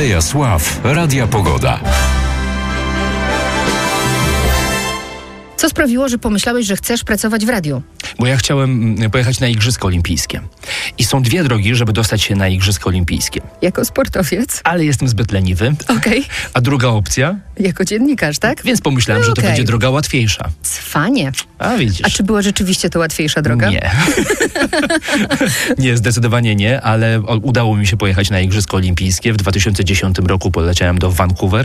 Aleja Sław, Radia Pogoda. Co sprawiło, że pomyślałeś, że chcesz pracować w radiu? Bo ja chciałem pojechać na Igrzyska Olimpijskie. I są dwie drogi, żeby dostać się na Igrzyska Olimpijskie. Jako sportowiec? Ale jestem zbyt leniwy. Okej. A druga opcja? Jako dziennikarz, tak? Więc pomyślałem, że to będzie droga łatwiejsza. Cwanie. A widzisz. A czy była rzeczywiście to łatwiejsza droga? Nie. Nie, zdecydowanie nie, ale udało mi się pojechać na Igrzyska Olimpijskie. W 2010 roku poleciałem do Vancouver.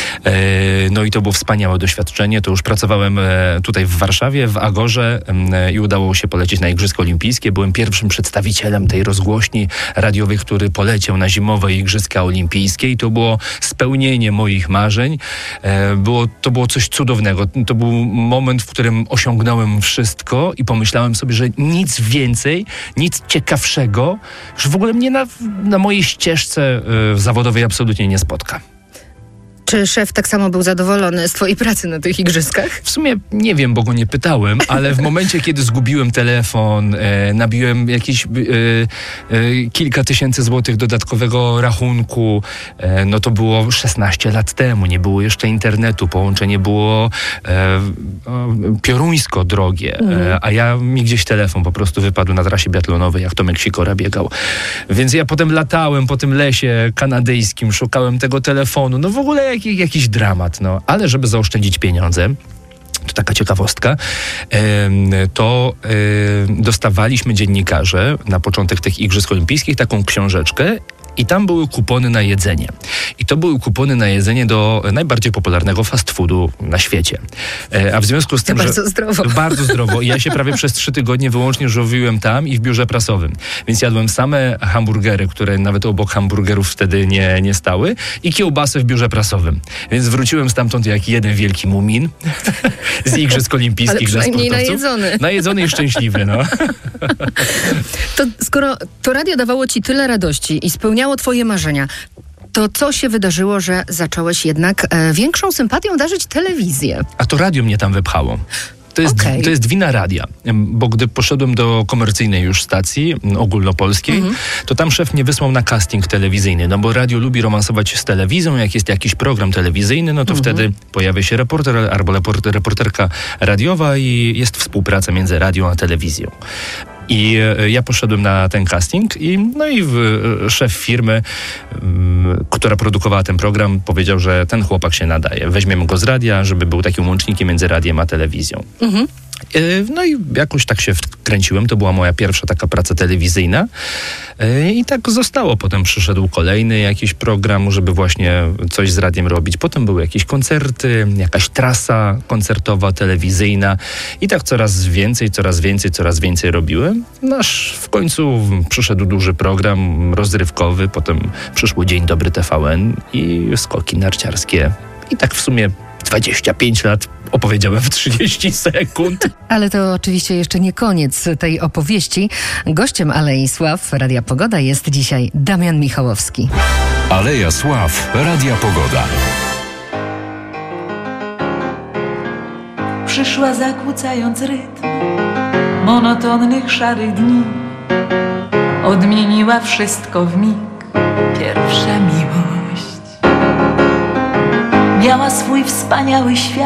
No i to było wspaniałe doświadczenie. To już pracowałem tutaj w Warszawie, w Agorze i udało się polecieć na Igrzyska Olimpijskie. Byłem pierwszym przedstawicielem tej rozgłośni radiowej, który poleciał na zimowe Igrzyska Olimpijskie i to było spełnienie moich marzeń. To było coś cudownego. To był moment, w którym osiągnąłem wszystko i pomyślałem sobie, że nic więcej, nic ciekawszego już w ogóle mnie na mojej ścieżce zawodowej absolutnie nie spotka. Czy szef tak samo był zadowolony z twojej pracy na tych igrzyskach? W sumie nie wiem, bo go nie pytałem, ale w momencie, kiedy zgubiłem telefon, nabiłem jakieś kilka tysięcy złotych dodatkowego rachunku, no to było 16 lat temu, nie było jeszcze internetu, połączenie było pioruńsko drogie, a mi gdzieś telefon po prostu wypadł na trasie biatlonowej, jak Tomek Sikora biegał. Więc ja potem latałem po tym lesie kanadyjskim, szukałem tego telefonu, no w ogóle jakiś dramat, no. Ale żeby zaoszczędzić pieniądze, to taka ciekawostka, to dostawaliśmy dziennikarze na początek tych Igrzysk Olimpijskich taką książeczkę i tam były kupony na jedzenie. I to były kupony na jedzenie do najbardziej popularnego fast foodu na świecie. A w związku z tym, bardzo zdrowo. Bardzo zdrowo. I ja się prawie przez 3 tygodnie wyłącznie żywiłem tam i w biurze prasowym. Więc jadłem same hamburgery, które nawet obok hamburgerów wtedy nie stały i kiełbasę w biurze prasowym. Więc wróciłem stamtąd jak jeden wielki mumin z Igrzysk Olimpijskich dla sportowców. najedzony. Najedzony i szczęśliwy, no. To skoro to radio dawało ci tyle radości i spełniało twoje marzenia, to co się wydarzyło, że zacząłeś jednak większą sympatią darzyć telewizję? A to radio mnie tam wypchało. To jest wina radia, bo gdy poszedłem do komercyjnej już stacji ogólnopolskiej, to tam szef mnie wysłał na casting telewizyjny, no bo radio lubi romansować z telewizją, jak jest jakiś program telewizyjny, no to wtedy pojawia się reporter albo reporterka radiowa i jest współpraca między radią a telewizją. I ja poszedłem na ten casting i szef firmy, która produkowała ten program, powiedział, że ten chłopak się nadaje. Weźmiemy go z radia, żeby był takim łącznikiem między radiem a telewizją. No i jakoś tak się wkręciłem. To była moja pierwsza taka praca telewizyjna. I tak zostało. Potem przyszedł kolejny jakiś program, żeby właśnie coś z radiem robić. Potem były jakieś koncerty, jakaś trasa koncertowa, telewizyjna. I tak coraz więcej robiłem. Aż w końcu przyszedł duży program rozrywkowy. Potem przyszło Dzień Dobry TVN i skoki narciarskie. I tak w sumie 25 lat opowiedziałem w 30 sekund. Ale to oczywiście jeszcze nie koniec tej opowieści. Gościem Alei Sław Radia Pogoda jest dzisiaj Damian Michałowski. Aleja Sław, Radia Pogoda. Przyszła zakłócając rytm monotonnych szarych dni. Odmieniła wszystko w mig. Pierwsza miłość miała swój wspaniały świat.